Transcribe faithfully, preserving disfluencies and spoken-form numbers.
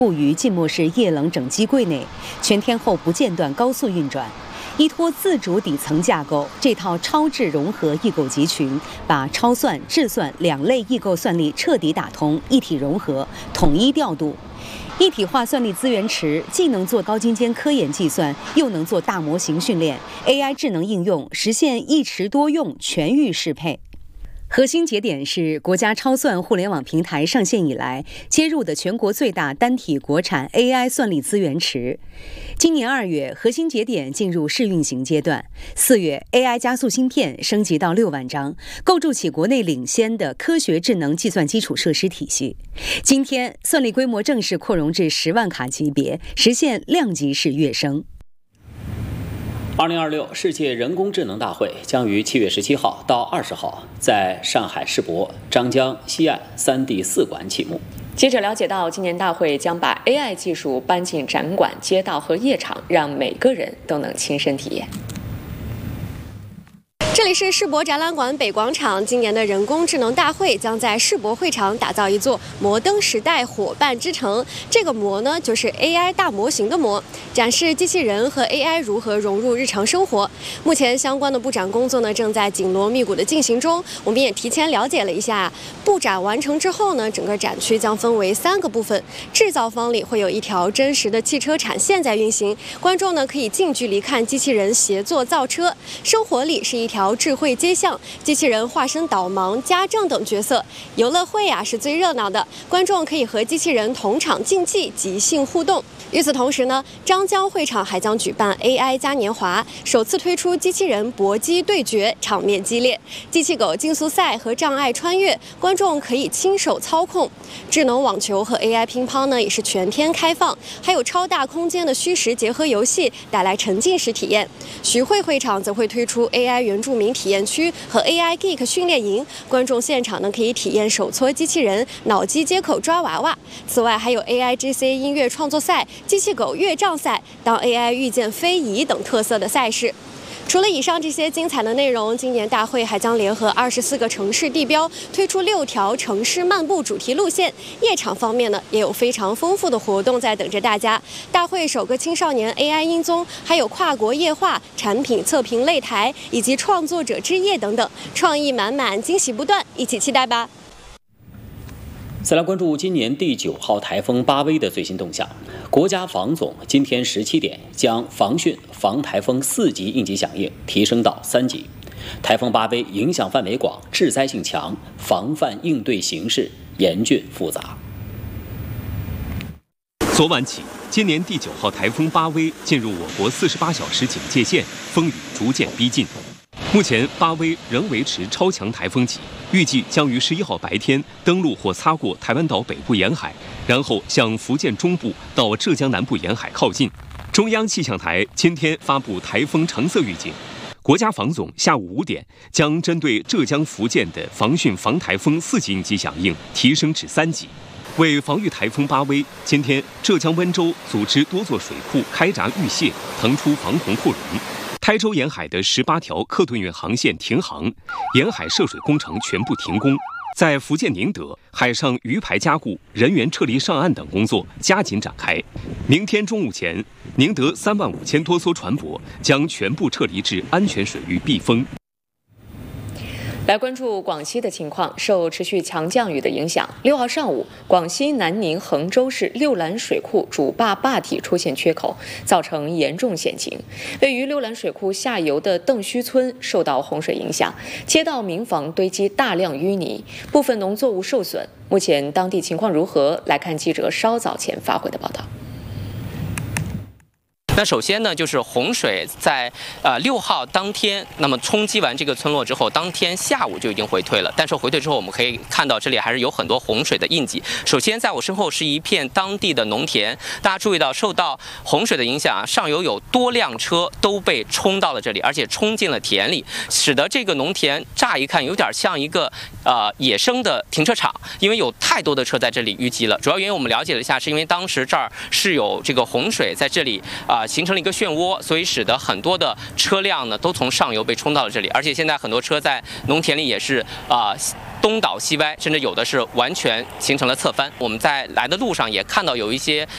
布于浸没式液冷整机柜内，全天候不间断高速运转。依托自主底层架构，这套超智融合异构集群把超算、智算两类异构算力彻底打通，一体融合，统一调度。一体化算力资源池既能做高精尖科研计算，又能做大模型训练 ，A I 智能应用实现一池多用、全域适配。核心节点是国家超算互联网平台上线以来接入的全国最大单体国产 A I 算力资源池。今年二月，核心节点进入试运行阶段。四月 ，A I 加速芯片升级到六万张，构筑起国内领先的科学智能计算基础设施体系。今天，算力规模正式扩容至十万卡级别，实现量级式跃升。 二零二六世界人工智能大会将于七月十七号到二十号在上海世博、张江、西岸三地四馆启幕。 记者了解到，今年大会将把 A I 技术搬进展馆、街道和夜场，让每个人都能亲身体验。 这里是世博展览馆北广场，今年的人工智能大会将在世博会场打造一座摩登时代伙伴之城。这个模呢，就是 A I 大模型的模，展示机器人和 A I 如何融入日常生活。目前相关的布展工作呢，正在紧锣密鼓的进行中。我们也提前了解了一下，布展完成之后呢，整个展区将分为三个部分。制造方里会有一条真实的汽车产线在运行，观众呢可以近距离看机器人协作造车。生活里是一条智慧街巷，机器人化身导盲、家政等角色。游乐会啊是最热闹的，观众可以和机器人同场竞技、即兴互动。与此同时呢，张江会场还将举办 A I 嘉年华，首次推出机器人搏击对决，场面激烈。机器狗竞速赛和障碍穿越，观众可以亲手操控。智能网球和 A I 乒乓呢也是全天开放，还有超大空间的虚实结合游戏，带来沉浸式体验。徐汇会场则会推出 A I 原住民体验区和 A I Geek 训练营，观众现场呢可以体验手搓机器人、脑机接口抓娃娃。此外还有 A I G C 音乐创作赛、机器狗越障赛、当 A I 遇见非遗等特色的赛事。除了以上这些精彩的内容，今年大会还将联合二十四个城市地标，推出六条城市漫步主题路线。夜场方面呢，也有非常丰富的活动在等着大家。大会首个青少年 A I 音综，还有跨国夜话、产品测评擂台以及创作者之夜等等，创意满满，惊喜不断，一起期待吧。 再来关注今年第九号台风巴威的最新动向。国家防总今天十七点将防汛防台风四级应急响应提升到三级。台风巴威影响范围广，致灾性强，防范应对形势严峻复杂。 昨晚起，今年第九号台风巴威进入我国四十八小时警戒线，风雨逐渐逼近。目前，巴威仍维持超强台风级，预计将于十一号白天登陆或擦过台湾岛北部沿海，然后向福建中部到浙江南部沿海靠近。中央气象台今天发布台风橙色预警，国家防总下午五点将针对浙江、福建的防汛防台风四级应急响应提升至三级。为防御台风巴威，今天浙江温州组织多座水库开闸预泄，腾出防洪库容。台州沿海的十八条客吨运航线停航，沿海涉水工程全部停工。在福建宁德，海上鱼排加固、人员撤离上岸等工作加紧展开。明天中午前，宁德三万五千多艘船舶将全部撤离至安全水域避风。 来关注广西的情况，受持续强降雨的影响，六号上午，广西南宁衡州市六兰水库主坝坝体出现缺口，造成严重险情。位于六兰水库下游的邓须村受到洪水影响，街道民房堆积大量淤泥，部分农作物受损。目前当地情况如何？来看记者稍早前发回的报道。 那首先呢，就是洪水在呃六号当天，那么冲击完这个村落之后，当天下午就已经回退了。但是回退之后，我们可以看到这里还是有很多洪水的印记。首先，在我身后是一片当地的农田，大家注意到，受到洪水的影响啊，上游有多辆车都被冲到了这里，而且冲进了田里，使得这个农田乍一看有点像一个呃野生的停车场，因为有太多的车在这里淤积了。主要原因我们了解了一下，是因为当时这儿是有这个洪水在这里啊。呃形成了一个漩涡，所以使得很多的车辆呢都从上游被冲到了这里，而且现在很多车在农田里也是啊、呃、东倒西歪，甚至有的是完全形成了侧翻。我们在来的路上也看到有一些